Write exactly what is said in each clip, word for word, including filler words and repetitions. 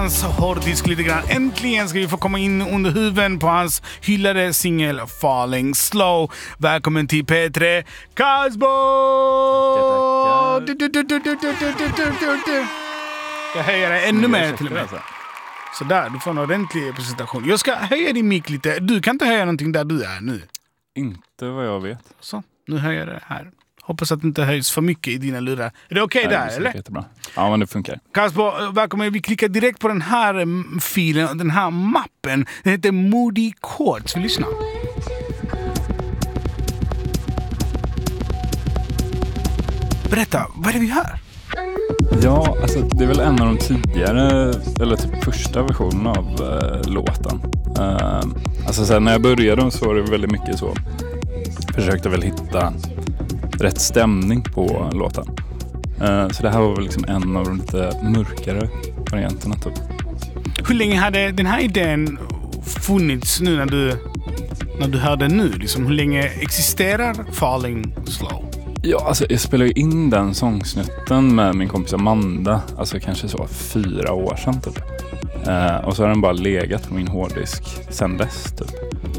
Hans hårddisk lite grann. Äntligen ska vi få komma in under huven på hans hyllade singel Falling Slow. Välkommen till P tre Casbo! Jag höjer dig ännu mer till och med. Så där, du får en ordentlig presentation. Jag ska höja din mic lite. Du kan inte höja någonting där du är nu. Inte vad jag vet. Så, nu höjer jag det här. Hoppas att det inte höjs för mycket i dina lurar. Är det okej okay där, eller? Jättebra. Ja, men det funkar. Casbo, välkommen. Vi klickar direkt på den här filen, den här mappen. Den heter Moody Chords. Vi lyssnar. Berätta, vad är det vi hör? Ja, alltså det är väl en av de tidigare, eller typ första versionen av uh, låten. Uh, alltså sen när jag började så var det väldigt mycket så. Försökte väl hitta rätt stämning på låten. Uh, så det här var väl liksom en av de lite mörkare varianterna typ. Hur länge hade den här idén funnits nu när du, när du hör den nu? Liksom, hur länge existerar Falling Slow? Ja, alltså jag spelade ju in den sångsnutten med min kompis Amanda, alltså kanske så fyra år sedan typ. Uh, och så har den bara legat på min hårddisk sedan dess typ.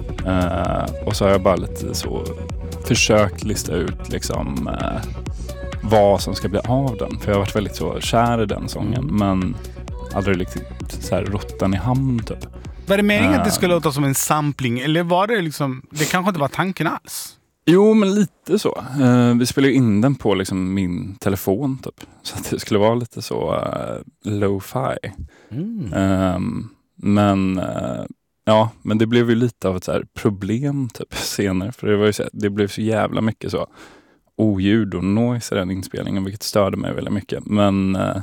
Uh, och så har jag bara lite så försökt lista ut liksom uh, vad som ska bli av den. För jag har varit väldigt så kär i den sången, mm. men aldrig riktigt så här rottan i hamn typ. Var det meningen uh, att det skulle låta som en sampling, eller var det liksom, det kanske inte var tanken alls? Jo, men lite så. Uh, vi spelade in den på liksom min telefon typ. Så att det skulle vara lite så uh, lo-fi. Mm. Um, men uh, ja, men det blev ju lite av ett så här problem typ senare. För det var ju så, det blev så jävla mycket så oljud och noise i den inspelningen, vilket störde mig väldigt mycket. Men uh,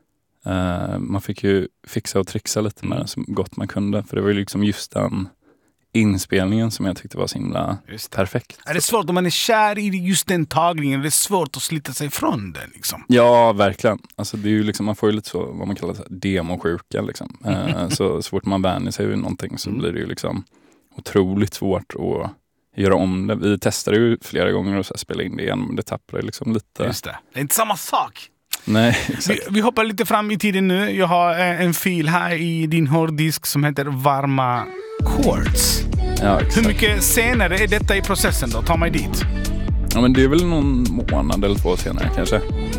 uh, man fick ju fixa och trixa lite med den så gott man kunde. För det var ju liksom just den inspelningen som jag tyckte var så himla perfekt. Är det svårt om man är kär i just den tagningen? Är det svårt att slita sig från den liksom? Ja, verkligen. Alltså det är ju liksom, man får ju lite så vad man kallar så här, demosjuka liksom. uh, så, så fort man vänjer sig vid någonting så mm. blir det ju liksom otroligt svårt att göra om det. Vi testade ju flera gånger och så här, spela in det igen, men det tappade liksom lite. Just det. Det är inte samma sak. Nej, exakt. Vi, vi hoppar lite fram i tiden nu. Jag har en fil här i din hårddisk som heter Varma Chords. Ja, exakt. Hur mycket senare är detta i processen då? Ta mig dit. Ja, men det är väl någon månad eller två senare kanske.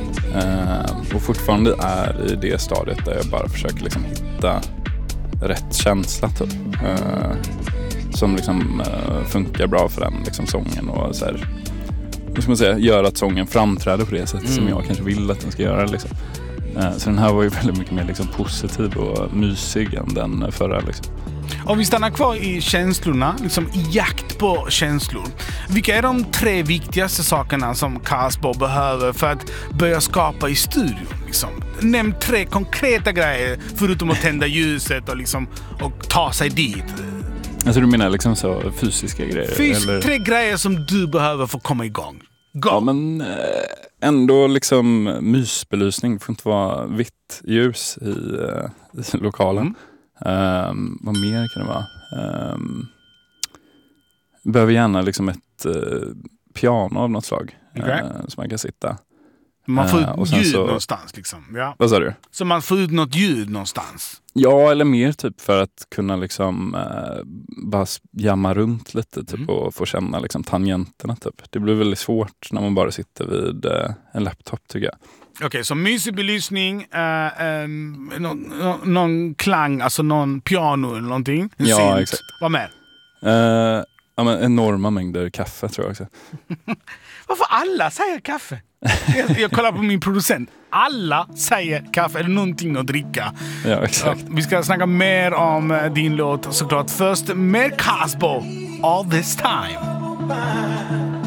Uh, och fortfarande är i det stadiet där jag bara försöker liksom hitta rätt känsla typ. Uh, som liksom uh, funkar bra för den liksom sången och så här, hur ska man säga, gör att sången framträder på det sättet mm. som jag kanske vill att den ska göra liksom. Uh, så den här var ju väldigt mycket mer liksom positiv och mysig än den förra liksom. Om vi stannar kvar i känslorna, liksom i jakt på känslor. Vilka är de tre viktigaste sakerna som Casbo behöver för att börja skapa i studion? Liksom? Nämn tre konkreta grejer förutom att tända ljuset och, liksom, och ta sig dit. Alltså du menar liksom så fysiska grejer? Fys- eller? Tre grejer som du behöver för att komma igång. Go. Ja, men ändå liksom mysbelysning. Det får inte vara vitt ljus i, i lokalen. Mm. Um, vad mer kan det vara? Um, behöver gärna liksom ett uh, piano av något slag okay. uh, som man kan sitta. Man får ut uh, ljud så, någonstans liksom. Ja. Vad sa du? Så man får ut något ljud någonstans. Ja, eller mer typ för att kunna liksom uh, bara jamma runt lite typ mm. och få känna liksom tangenterna typ. Det blir väldigt svårt när man bara sitter vid uh, en laptop tycker jag. Okej, okay, så mysig belysning, uh, um, någon, någon, någon klang, alltså någon piano eller någonting. En ja, synt. Exakt. Vad mer? Uh, ja, men enorma mängder kaffe tror jag också. Varför alla säger kaffe? jag, jag kollar på min producent. Alla säger kaffe eller någonting att dricka. Ja, exakt. Uh, vi ska snacka mer om uh, din låt såklart. Först mer Casbo, All This Time.